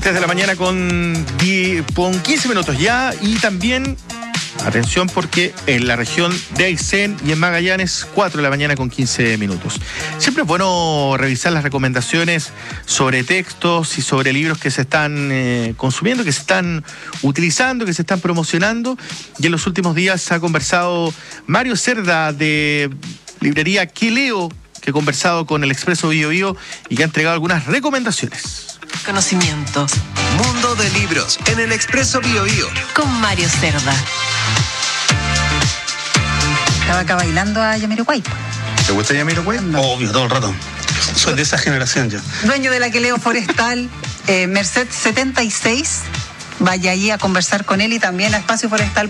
3 de la mañana con 15 minutos ya, y también, atención, porque en la región de Aysén y en Magallanes, 4 de la mañana con 15 minutos. Siempre es bueno revisar las recomendaciones sobre textos y sobre libros que se están consumiendo, que se están utilizando, que se están promocionando, y en los últimos días ha conversado Mario Cerda de librería ¿Qué leo?, que ha conversado con el Expreso Bio Bio y que ha entregado algunas recomendaciones. Conocimiento. Mundo de libros en el Expreso Bio Bio. Con Mario Cerda. Estaba acá bailando a Jamiroquai. ¿Te gusta Jamiroquai? No. Obvio, todo el rato. Soy de esa generación yo. Dueño de la Que leo Forestal, Merced 76. Vaya allí a conversar con él, y también a espacioforestal.cl,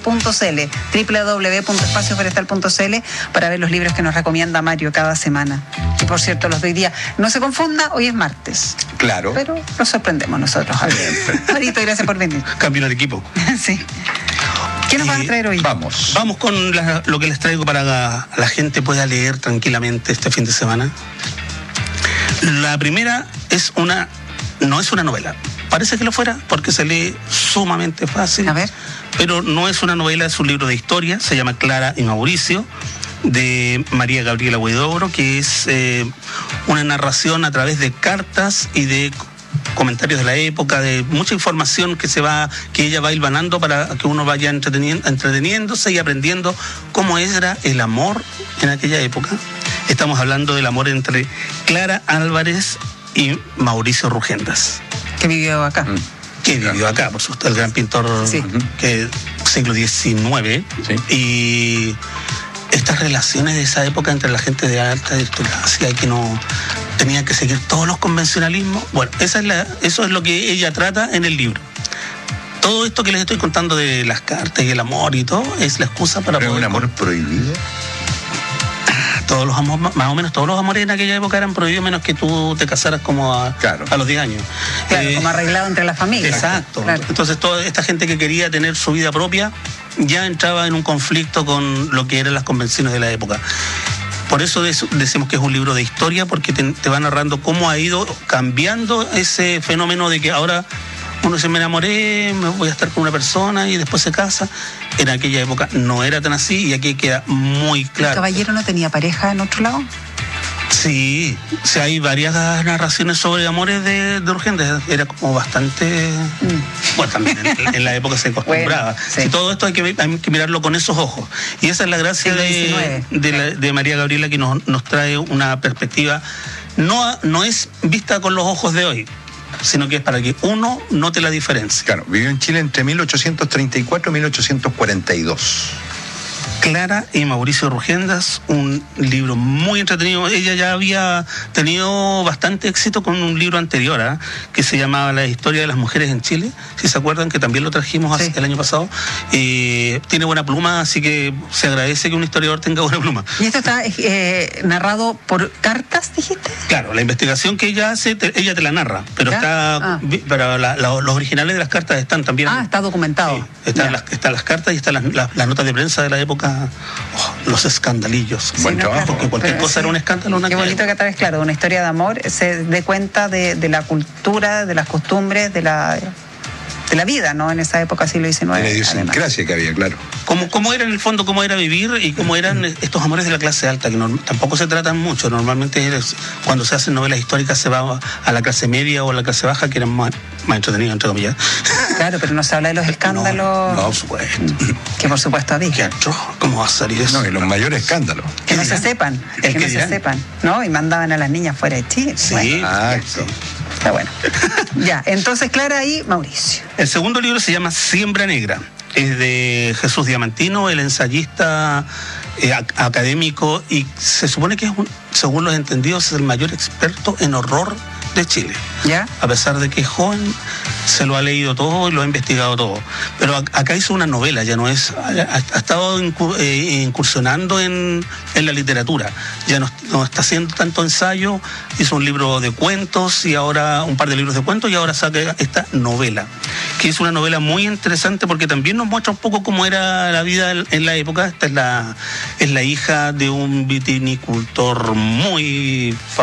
www.espacioforestal.cl, para ver los libros que nos recomienda Mario cada semana. Y por cierto, los de hoy día, no se confunda, hoy es martes. Claro. Pero nos sorprendemos nosotros. Marito, gracias por venir. Cambio el equipo. Sí. ¿Qué nos van a traer hoy? Vamos con lo que les traigo para que la gente pueda leer tranquilamente este fin de semana. La primera no es una novela. Parece que lo fuera porque se lee sumamente fácil. A ver. Pero no es una novela, es un libro de historia. Se llama Clara y Mauricio, de María Gabriela Huidobro, que es una narración a través de cartas y de comentarios de la época, de mucha información que ella va hilvanando para que uno vaya entreteniéndose y aprendiendo cómo era el amor en aquella época. Estamos hablando del amor entre Clara Álvarez y Mauricio Rugendas. Que vivió acá. Que vivió acá, por supuesto, el gran pintor, sí, que siglo XIX. Sí. Y estas relaciones de esa época entre la gente de alta aristocracia, que no tenía que seguir todos los convencionalismos. Bueno, eso es lo que ella trata en el libro. Todo esto que les estoy contando de las cartas y el amor y todo es la excusa para poder... ¿Pero un amor prohibido? Todos los amores, más o menos todos los amores en aquella época eran prohibidos, menos que tú te casaras como a los 10 años. Claro, como arreglado entre las familias. Exacto. Claro. Entonces toda esta gente que quería tener su vida propia ya entraba en un conflicto con lo que eran las convenciones de la época. Por eso decimos que es un libro de historia, porque te va narrando cómo ha ido cambiando ese fenómeno de que ahora uno se me enamoré, me voy a estar con una persona y después se casa. En aquella época no era tan así, y aquí queda muy claro. ¿El caballero no tenía pareja en otro lado? Sí, hay varias narraciones sobre amores de Urgentes. Era como bastante... Bueno, también en la época se acostumbraba. Bueno, sí. Si todo esto hay que mirarlo con esos ojos. Y esa es la gracia de María Gabriela, que nos trae una perspectiva. No es vista con los ojos de hoy, sino que es para que uno note la diferencia. Claro, vivió en Chile entre 1834 y 1842. Clara y Mauricio Rugendas, un libro muy entretenido. Ella ya había tenido bastante éxito con un libro anterior, que se llamaba La historia de las mujeres en Chile, si se acuerdan, que también lo trajimos el año pasado. Tiene buena pluma, así que se agradece que un historiador tenga buena pluma. ¿Y esto está narrado por cartas, dijiste? Claro, la investigación que ella hace, ella te la narra, pero pero los originales de las cartas están también. Está documentado. Sí, están las cartas y están las notas de prensa de la época. Los escandalillos. Sí, buen trabajo. Porque cualquier cosa era un escándalo. Qué bonito que a través, claro, de una historia de amor se dé cuenta de la cultura, de las costumbres, de la vida, ¿no? En esa época, siglo XIX. De la idiosincrasia que había, claro. Cómo era en el fondo, cómo era vivir y cómo eran estos amores de la clase alta, que tampoco se tratan mucho. Normalmente cuando se hacen novelas históricas se va a la clase media o a la clase baja, que eran más entretenidos, entre comillas. Claro, pero no se habla de los escándalos. No, por supuesto. Que por supuesto había. ¿Cómo va a salir eso? No, y los mayores escándalos. Que no se sepan. ¿No? Y mandaban a las niñas fuera de Chile. Sí, exacto. Está bueno. Ya, entonces Clara y Mauricio. El segundo libro se llama Siembra Negra. Es de Jesús Diamantino, el ensayista académico, y se supone que según los entendidos, es el mayor experto en horror de Chile. ¿Ya? A pesar de que es joven, se lo ha leído todo y lo ha investigado todo. Pero acá hizo una novela, ya no es... Ha estado incursionando en la literatura. Ya no está haciendo tanto ensayo. Hizo un libro de cuentos y ahora un par de libros de cuentos, y ahora saca esta novela, que es una novela muy interesante porque también nos muestra un poco cómo era la vida en la época. Esta es la hija de un vitinicultor muy famoso